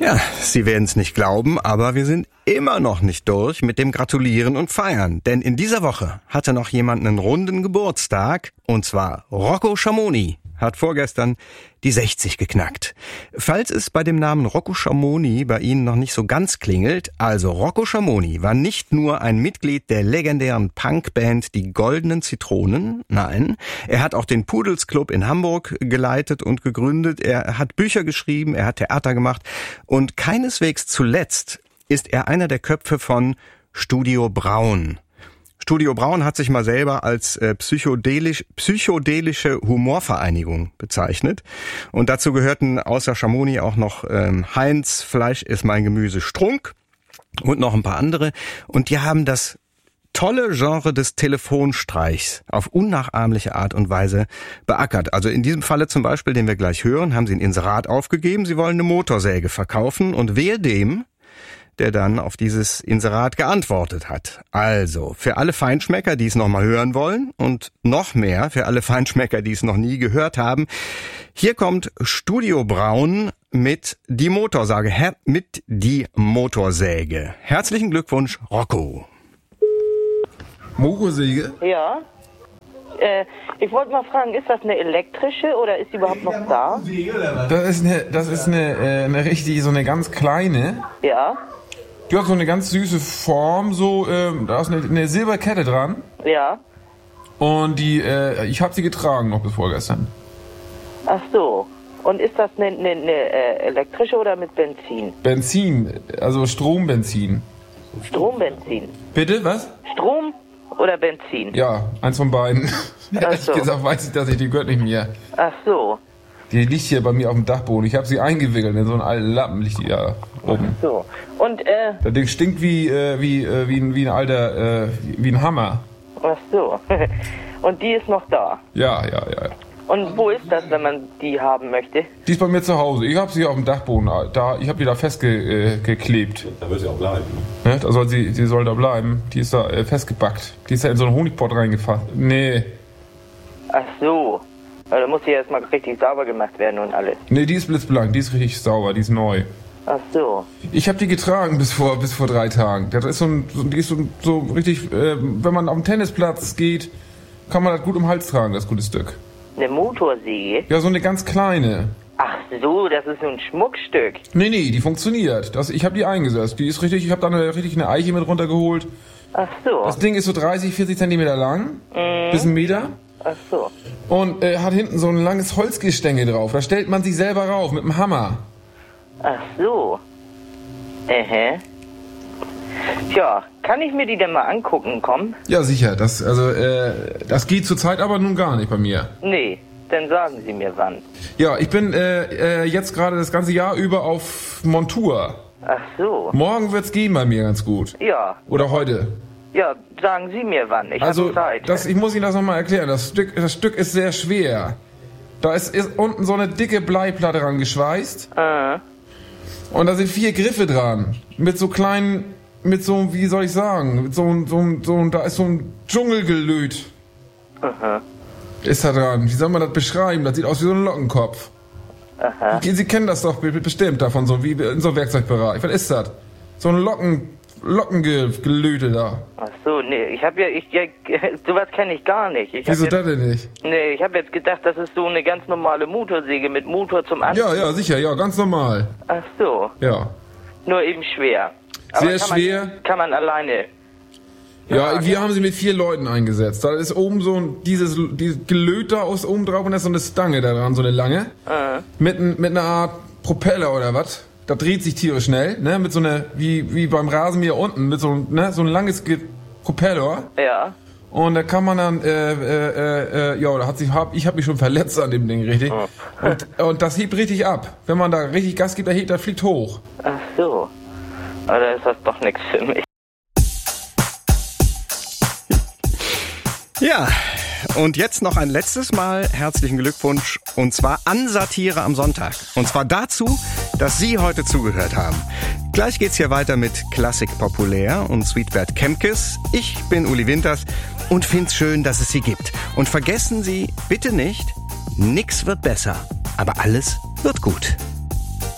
Ja, Sie werden es nicht glauben, aber wir sind immer noch nicht durch mit dem Gratulieren und Feiern. Denn in dieser Woche hatte noch jemand einen runden Geburtstag, und zwar Rocco Schamoni hat vorgestern die 60 geknackt. Falls es bei dem Namen Rocco Schamoni bei Ihnen noch nicht so ganz klingelt, also Rocco Schamoni war nicht nur ein Mitglied der legendären Punkband Die Goldenen Zitronen, nein, er hat auch den Pudels Club in Hamburg geleitet und gegründet, er hat Bücher geschrieben, er hat Theater gemacht und keineswegs zuletzt ist er einer der Köpfe von Studio Braun. Studio Braun hat sich mal selber als psychedelische Humorvereinigung bezeichnet. Und dazu gehörten außer Schamoni auch noch Heinz, Fleisch ist mein Gemüse, Strunk und noch ein paar andere. Und die haben das tolle Genre des Telefonstreichs auf unnachahmliche Art und Weise beackert. Also in diesem Falle zum Beispiel, den wir gleich hören, haben sie ein Inserat aufgegeben, sie wollen eine Motorsäge verkaufen. Und wehe dem, der dann auf dieses Inserat geantwortet hat. Also, für alle Feinschmecker, die es nochmal hören wollen und noch mehr für alle Feinschmecker, die es noch nie gehört haben, hier kommt Studio Braun mit die Motorsäge. Herzlichen Glückwunsch, Rocco. Motorsäge? Ja. Ich wollte mal fragen, ist das eine elektrische oder ist sie überhaupt noch da? Das ist eine richtig, so eine ganz kleine. Ja. Die hat so eine ganz süße Form, so, da ist eine Silberkette dran. Ja. Und ich habe sie getragen noch bis vorgestern. Ach so. Und ist das eine elektrische oder mit Benzin? Benzin, also Strombenzin. Strombenzin. Bitte, was? Strom oder Benzin? Ja, eins von beiden. Ehrlich so. gesagt weiß ich, dass die gehört nicht mir. Ach so. Die liegt hier bei mir auf dem Dachboden. Ich habe sie eingewickelt in so einen alten Lappen, liegt die da oben. Ach so. Und, Das Ding stinkt wie ein alter, wie ein Hammer. Ach so. Und die ist noch da? Ja. Und wo ist das, wenn man die haben möchte? Die ist bei mir zu Hause. Ich habe sie auf dem Dachboden. Ich habe die da festgeklebt. Da wird sie auch bleiben. Ne? Da soll sie soll da bleiben. Die ist da festgebackt. Die ist ja in so einen Honigpott reingefasst. Nee. Ach so. Also da muss die erstmal richtig sauber gemacht werden und alles. Nee, die ist blitzblank. Die ist richtig sauber. Die ist neu. Ach so. Ich habe die getragen bis vor 3 Tagen. Das ist die ist so richtig, wenn man auf den Tennisplatz geht, kann man das gut im Hals tragen, das gute Stück. Eine Motorsäge? Ja, so eine ganz kleine. Ach so, das ist so ein Schmuckstück. Nee, die funktioniert. Ich habe die eingesetzt. Die ist richtig, ich habe da eine Eiche mit runtergeholt. Ach so. Das Ding ist so 30, 40 Zentimeter lang. Bis 1 Meter. Ach so. Und hat hinten so ein langes Holzgestänge drauf. Da stellt man sich selber rauf mit dem Hammer. Ach so. Tja, kann ich mir die denn mal angucken, komm? Ja, sicher. Das geht zurzeit aber nun gar nicht bei mir. Nee, dann sagen Sie mir wann. Ja, ich bin jetzt gerade das ganze Jahr über auf Montur. Ach so. Morgen wird's gehen bei mir ganz gut. Ja. Oder heute. Ja, sagen Sie mir wann. Ich Also, habe Zeit. ich muss Ihnen das nochmal erklären. Das Stück ist sehr schwer. Da ist unten so eine dicke Bleiplatte dran geschweißt. Und da sind 4 Griffe dran. Mit so kleinen, wie soll ich sagen, da ist so ein Dschungelgelöt. Ist da dran. Wie soll man das beschreiben? Das sieht aus wie so ein Lockenkopf. Sie kennen das doch bestimmt davon, so wie in so einem Werkzeugbereich. Was ist das? So ein Lockengelöte da. Ach so, nee, sowas kenne ich gar nicht. Wieso das denn nicht? Nee, ich habe jetzt gedacht, das ist so eine ganz normale Motorsäge mit Motor zum Anziehen. Ja, sicher, ja, ganz normal. Ach so. Ja. Nur eben schwer. Sehr schwer. Kann man alleine. Ja, wir haben sie mit 4 Leuten eingesetzt. Da ist oben so dieses Gelöt da aus oben drauf und da ist so eine Stange da dran, so eine lange. Mit einer Art Propeller oder was. Da dreht sich tierisch schnell, ne? Mit so einer, wie beim Rasenmäher unten, mit so ein langes Propeller. Ja. Und da kann man dann, ich habe mich schon verletzt an dem Ding, richtig. Und das hebt richtig ab. Wenn man da richtig Gas gibt, das fliegt hoch. Ach so. Aber da ist das doch nichts für mich. Ja, und jetzt noch ein letztes Mal herzlichen Glückwunsch, und zwar an Satire am Sonntag. Und zwar dazu, dass Sie heute zugehört haben. Gleich geht's hier weiter mit Klassik Populär und Sweetbert Kemkes. Ich bin Uli Winters und find's schön, dass es Sie gibt. Und vergessen Sie bitte nicht, nix wird besser, aber alles wird gut.